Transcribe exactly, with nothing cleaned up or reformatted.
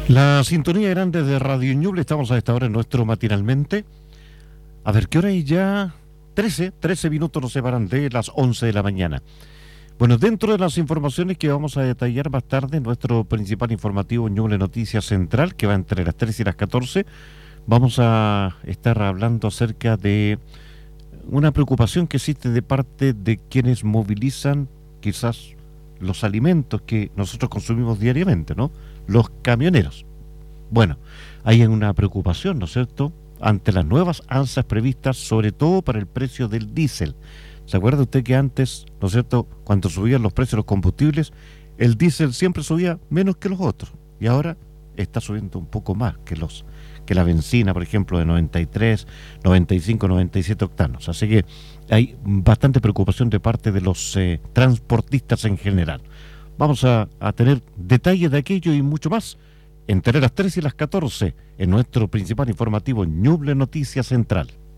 La sintonía grande de Radio Ñuble, estamos a esta hora en nuestro matinalmente. A ver, ¿qué hora es ya? trece, trece minutos nos separan de las once de la mañana. Bueno, dentro de las informaciones que vamos a detallar más tarde, nuestro principal informativo Ñuble Noticias Central, que va entre las trece y las catorce, vamos a estar hablando acerca de una preocupación que existe de parte de quienes movilizan quizás los alimentos que nosotros consumimos diariamente, ¿no? Los camioneros. Bueno, hay una preocupación, ¿no es cierto?, ante las nuevas alzas previstas, sobre todo para el precio del diésel. ¿Se acuerda usted que antes, ¿no es cierto?, cuando subían los precios de los combustibles, el diésel siempre subía menos que los otros, y ahora está subiendo un poco más que los que la benzina, por ejemplo, de noventa y tres, noventa y cinco, noventa y siete octanos. Así que hay bastante preocupación de parte de los eh, transportistas en general. Vamos a, a tener detalles de aquello y mucho más entre las trece y las catorce en nuestro principal informativo Ñuble Noticias Central.